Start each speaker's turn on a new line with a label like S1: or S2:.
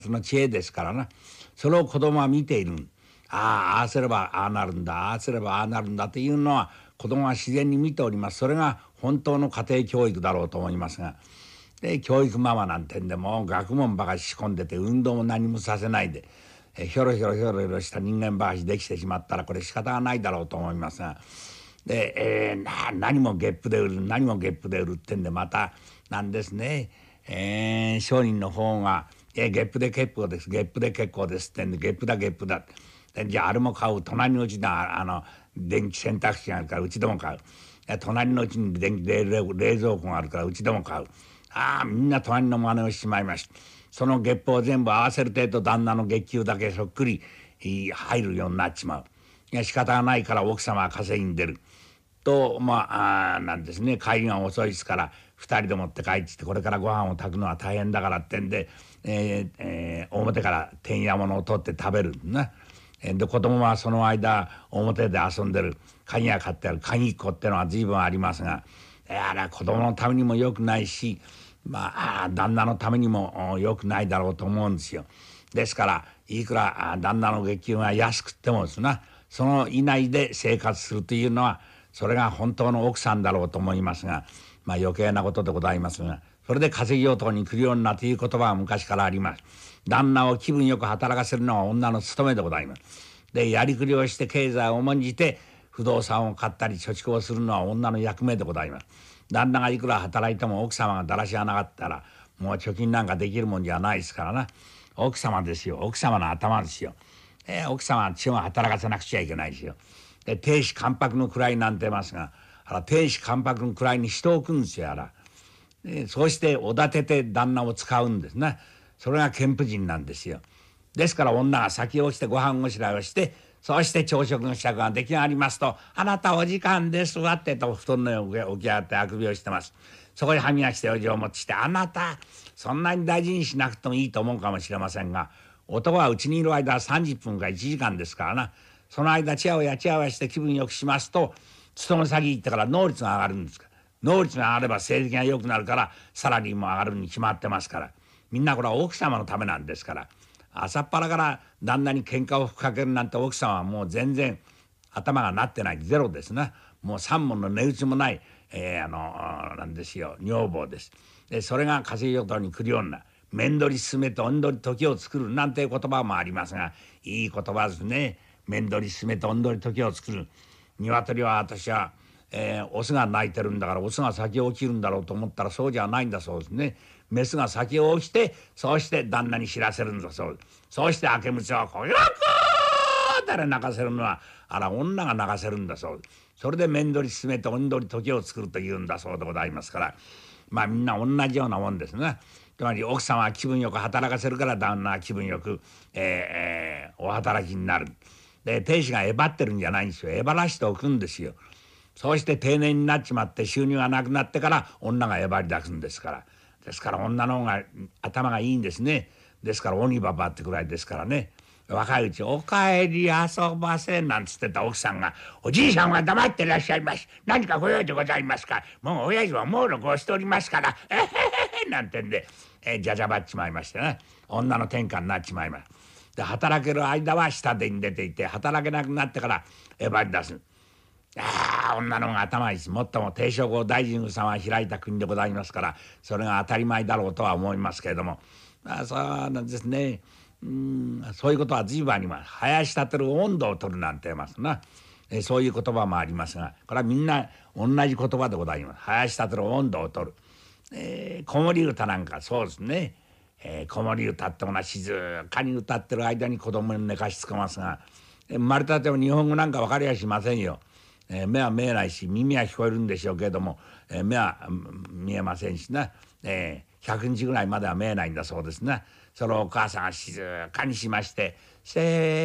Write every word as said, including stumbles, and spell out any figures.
S1: その知恵ですからな。それを子供は見ている。ああ、ああすればああなるんだ、ああすればああなるんだというのは子供は自然に見ております。それが本当の家庭教育だろうと思いますが。で、教育ママなんてんでもう学問ばかり仕込んでて運動も何もさせないで、えひょろひょろひょろひょろした人間ばかりできてしまったらこれ仕方がないだろうと思いますが。で、えー、な何もゲップで売る何もゲップで売るってんでまたなんですね、えー、商人の方が「えー、ゲップで結構ですゲップで結構です」ってんでゲップだゲップだでじゃああれも買う隣のうちのあの電気洗濯機があるからうちでも買う隣のうちに電気冷冷蔵庫があるからうちでも買うああみんな隣の真似をしちまいました。その月報を全部合わせる程度旦那の月給だけそっくり入るようになっちまう。いや仕方がないから奥様は稼ぎに出る。とまああなんですね帰りが遅いですからふたりでもって帰ってきてこれからご飯を炊くのは大変だからってんで、えーえー、表からてんやものを取って食べるんだ。で子供はその間表で遊んでる鍵が買ってある鍵っ子ってのは随分ありますがあれは子供のためにもよくないしまあ旦那のためにもよくないだろうと思うんですよ。ですからいくら旦那の月給が安くってもですなその以内で生活するというのはそれが本当の奥さんだろうと思いますがまあ余計なことでございますがそれで稼ぎ男に来るようになという言葉は昔からあります。旦那を気分よく働かせるのは女の務めでございます。でやりくりをして経済を重んじて不動産を買ったり貯蓄をするのは女の役目でございます。旦那がいくら働いても奥様がだらしがなかったらもう貯金なんかできるもんじゃないですからな。奥様ですよ奥様の頭ですよ。えー、奥様は血を働かせなくちゃいけないですよ。で亭主関白の位なんて言いますがあら亭主関白の位に人を置くんですよあら。でそうしておだてて旦那を使うんですね。それが賢婦人なんですよ。ですから女が先をしてご飯ごしらえをしてそうして朝食の支度が出来上がりますと「あなたお時間ですわ」ってと布団の上起き上がってあくびをしてます。そこに歯磨きしておじを持ってきて「あなたそんなに大事にしなくてもいいと思うかもしれませんが男はうちにいる間はさんじゅっぷんかいちじかんですからな。その間チヤホヤチヤホヤして気分よくしますと勤め先行ってから能率が上がるんですから能率が上がれば成績が良くなるからサラリーも上がるに決まってますからみんなこれは奥様のためなんですから朝っぱらから旦那に喧嘩を吹っかけるなんて奥様はもう全然頭がなってないゼロですな。もう三文の値打ちもない、えー、あのなんですよ女房です。でそれが稼ぎ男に来るような面取り進めておんどり時を作るなんていう言葉もありますがいい言葉ですね。面取り進めておんどり時を作る。鶏は私は、えー、オスが鳴いてるんだからオスが先を起きるんだろうと思ったらそうじゃないんだそうですね。メスが先を起きてそうして旦那に知らせるんだそうです。そうして明け鞭をこよくーって泣かせるのはあら女が泣かせるんだそうです。それで面取り進めておんどり時を作るというんだそうでございますからまあみんな同じようなもんですね。つまり奥様は気分よく働かせるから旦那は気分よく、えーえー、お働きになる。で亭主がえばってるんじゃないんですよ。えばらしておくんですよ。そうして定年になっちまって収入がなくなってから女がえばり出すんですから。ですから女の方が頭がいいんですね。ですから鬼ババってくらいですからね。若いうち「おかえり遊ばせ」なんつってた奥さんが「おじいさんは黙ってらっしゃいます。何かご用でございますか。もう親父はもうろくをしておりますからえへへへ」なんてんで、えー、じゃじゃばっちまいましてね女の天下になっちまいます。で働ける間は下手に出ていて働けなくなってからえばり出す。ああ女の方が頭いいです。もっとも帝将後大神様は開いた国でございますからそれが当たり前だろうとは思いますけれどもあそうなんですね。うんそういうことは随分あります。林立てる温度を取るなんて言いますな。えそういう言葉もありますがこれはみんな同じ言葉でございます。林立てる温度を取る、えー、子守歌なんかそうですね。えー、子守歌ってものは静かに歌ってる間に子供に寝かしつけますが生まれたては日本語なんか分かりやしませんよ。えー、目は見えないし耳は聞こえるんでしょうけれども、えー、目は見えませんしな、えー、ひゃくにちぐらいまでは見えないんだそうですな。それをお母さんが静かにしまして「せー